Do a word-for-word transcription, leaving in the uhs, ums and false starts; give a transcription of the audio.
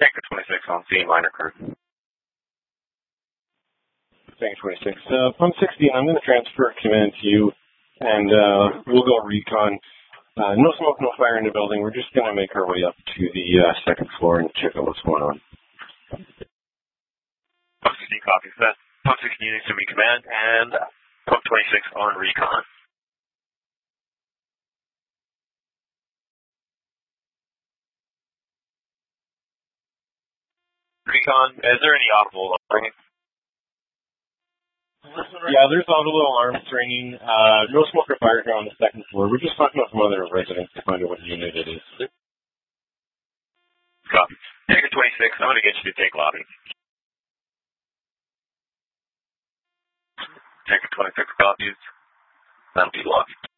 Tanker twenty-six on scene, minor crew. Tanker twenty-six. Uh, Pump sixteen, I'm going to transfer command to you, and uh, we'll go recon. Uh, no smoke, no fire in the building. We're just going to make our way up to the uh, second floor and check out what's going on. Pump sixteen copies that. Pump sixteen units to be command, and Pump twenty-six on recon. Recon, is there any audible ringing? Yeah, there's audible alarms ringing. Uh, no smoke or fire here on the second floor. We're just talking about some other residents to find out what unit it is. Copy. Tanker twenty-six, I'm going to get you to take lobby. Tanker twenty-six copies. That'll be lobby.